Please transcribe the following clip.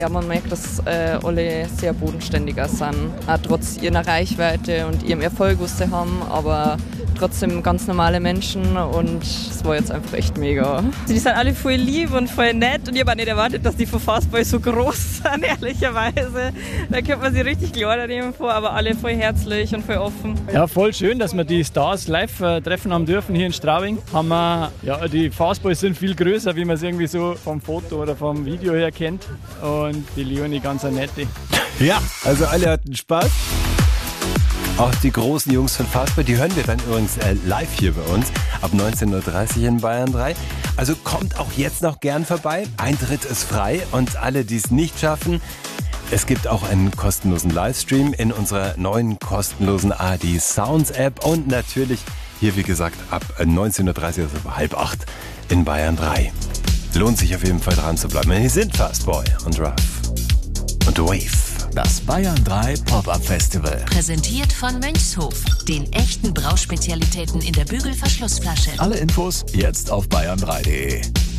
Ja, man merkt, dass alle sehr bodenständiger sind, auch trotz ihrer Reichweite und ihrem Erfolg, was sie haben, aber trotzdem ganz normale Menschen und es war jetzt einfach echt mega. Die sind alle voll lieb und voll nett und ich habe auch nicht erwartet, dass die von Fastball so groß sind, ehrlicherweise. Da könnte man sich richtig kleiner nehmen vor, aber alle voll herzlich und voll offen. Ja, voll schön, dass wir die Stars live treffen haben dürfen hier in Straubing. Die Fastballs sind viel größer, wie man es irgendwie so vom Foto oder vom Video her kennt. Und die Leonie ganz eine nette. Ja, also alle hatten Spaß. Auch die großen Jungs von Fastball, die hören wir dann übrigens live hier bei uns ab 19.30 Uhr in Bayern 3. Also kommt auch jetzt noch gern vorbei. Eintritt ist frei und alle, die es nicht schaffen, es gibt auch einen kostenlosen Livestream in unserer neuen kostenlosen ARD Sounds App und natürlich hier, wie gesagt, ab 19.30 Uhr, also 7:30 in Bayern 3. Lohnt sich auf jeden Fall dran zu bleiben. Hier sind Fastboy und Ruff und Wave. Das Bayern 3 Pop-Up Festival. Präsentiert von Mönchshof, den echten Brauspezialitäten in der Bügelverschlussflasche. Alle Infos jetzt auf bayern3.de.